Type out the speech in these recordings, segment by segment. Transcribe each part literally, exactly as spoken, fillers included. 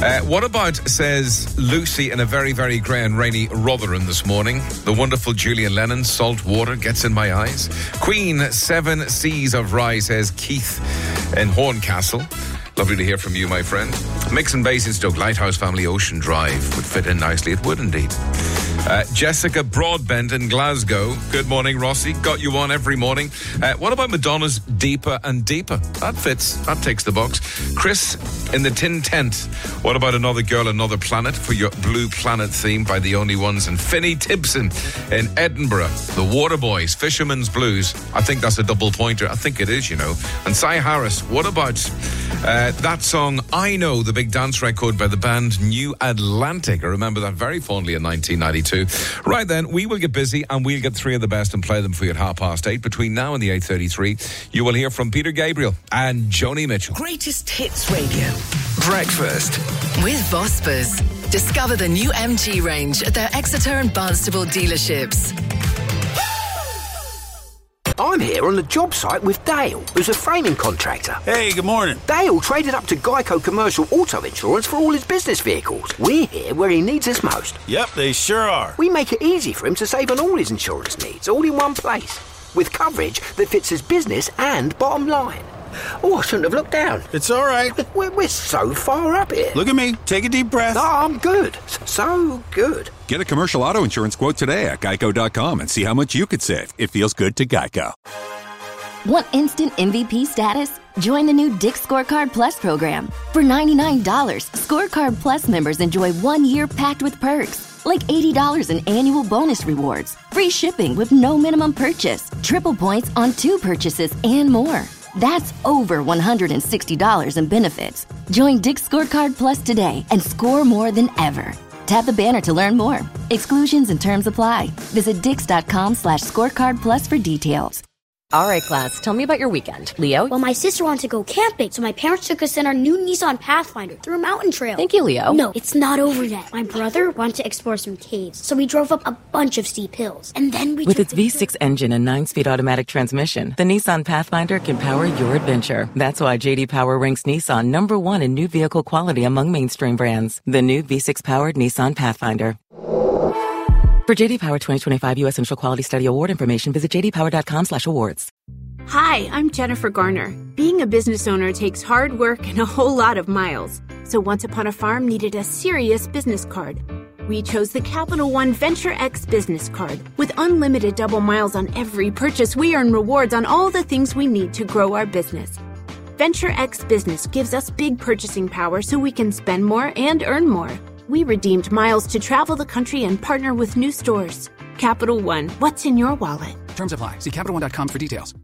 Uh, what about, says Lucy in a very, very grey and rainy Rotherham this morning. The wonderful Julian Lennon, Salt Water Gets in My Eyes. Queen, Seven Seas of Rye, says Keith in Horncastle. Lovely to hear from you, my friend. Mix and Basingstoke Lighthouse Family Ocean Drive would fit in nicely. It would indeed. Uh, Jessica Broadbent in Glasgow. Good morning, Rossi. Got you on every morning. Uh, what about Madonna's Deeper and Deeper? That fits. That takes the box. Chris in the Tin Tent. What about Another Girl, Another Planet for your Blue Planet theme by The Only Ones? And Finney Timpson in Edinburgh. The Waterboys, Fisherman's Blues. I think that's a double pointer. I think it is, you know. And Cy Harris. What about uh, that song, I Know, the big dance record by the band New Atlantic? I remember that very fondly in nineteen ninety-two. Right then, we will get busy and we'll get three of the best and play them for you at half past eight. Between now and the eight thirty-three, you will hear from Peter Gabriel and Joni Mitchell. Greatest Hits Radio. Breakfast with Vosper's. Discover the new M G range at their Exeter and Barnstable dealerships. I'm here on the job site with Dale, who's a framing contractor. Hey, good morning. Dale traded up to Geico Commercial Auto Insurance for all his business vehicles. We're here where he needs us most. Yep, they sure are. We make it easy for him to save on all his insurance needs, all in one place, with coverage that fits his business and bottom line. Oh, I shouldn't have looked down. It's all right. We're, we're so far up here. Look at me. Take a deep breath. No, I'm good. So good. Get a commercial auto insurance quote today at geico dot com and see how much you could save. It feels good to Geico. Want instant M V P status? Join the new Dick's Scorecard Plus program. For ninety-nine dollars, Scorecard Plus members enjoy one year packed with perks, like eighty dollars in annual bonus rewards, free shipping with no minimum purchase, triple points on two purchases, and more. That's over one hundred sixty dollars in benefits. Join Dick's Scorecard Plus today and score more than ever. Tap the banner to learn more. Exclusions and terms apply. Visit dix.com slash scorecard plus for details. All right, class, tell me about your weekend. Leo? Well, my sister wanted to go camping, so my parents took us in our new Nissan Pathfinder through a mountain trail. Thank you, Leo. No, it's not over yet. My brother wanted to explore some caves, so we drove up a bunch of steep hills. And then we With took its V six engine and nine-speed automatic transmission, the Nissan Pathfinder can power your adventure. That's why J D Power ranks Nissan number one in new vehicle quality among mainstream brands. The new V six-powered Nissan Pathfinder. For J D Power twenty twenty-five U S Initial Quality Study Award information, visit j d power dot com slash awards. Hi, I'm Jennifer Garner. Being a business owner takes hard work and a whole lot of miles. So Once Upon a Farm needed a serious business card. We chose the Capital One Venture X business card. With unlimited double miles on every purchase, we earn rewards on all the things we need to grow our business. Venture X Business gives us big purchasing power so we can spend more and earn more. We redeemed miles to travel the country and partner with new stores. Capital One, what's in your wallet? Terms apply. See capital one dot com for details.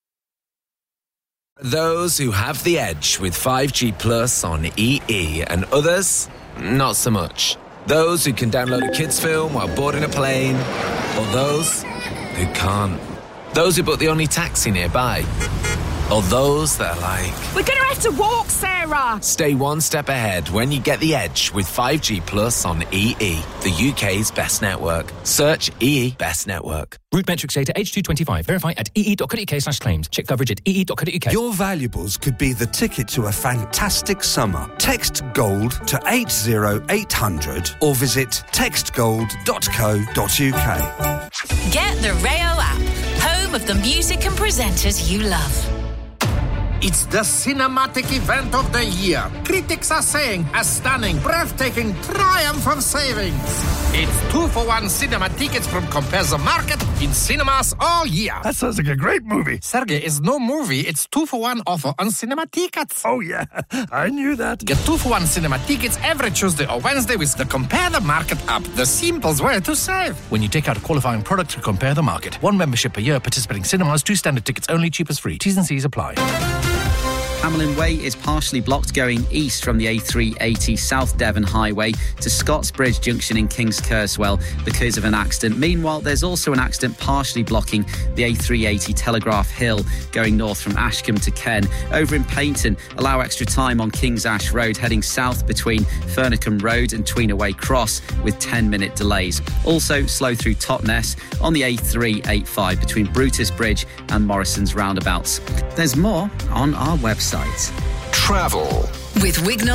Those who have the edge with five G Plus on E E and others, not so much. Those who can download a kids film while boarding a plane, or those who can't. Those who book the only taxi nearby, or those that are like, we're going to have to walk, Sarah! Stay one step ahead when you get the edge with five G Plus on E E, the U K's best network. Search E E Best Network. Route metrics data H two twenty-five. Verify at ee.co.uk slash claims. Check coverage at ee.co.uk. Your valuables could be the ticket to a fantastic summer. Text GOLD to eight zero eight hundred or visit text gold dot co dot uk. Get the Rayo app, home of the music and presenters you love. It's the cinematic event of the year. Critics are saying a stunning, breathtaking triumph of savings. It's two for one cinema tickets from Compare the Market in cinemas all year. That sounds like a great movie. Sergey, it's no movie. It's two for one offer on cinema tickets. Oh, yeah. I knew that. Get two for one cinema tickets every Tuesday or Wednesday with the Compare the Market app. The simplest way to save. When you take out a qualifying product to Compare the Market. One membership per year, participating cinemas, two standard tickets only, cheapest free. T's and C's apply. Hamlin Way is partially blocked going east from the A three eighty South Devon Highway to Scottsbridge Junction in Kings Kerswell because of an accident. Meanwhile, there's also an accident partially blocking the A three eighty Telegraph Hill going north from Ashcombe to Ken. Over in Paignton, allow extra time on Kings Ash Road heading south between Furnacombe Road and Tweenaway Cross with ten minute delays. Also slow through Totnes on the A three eighty-five between Brutus Bridge and Morrison's roundabouts. There's more on our website. Travel with Wignar.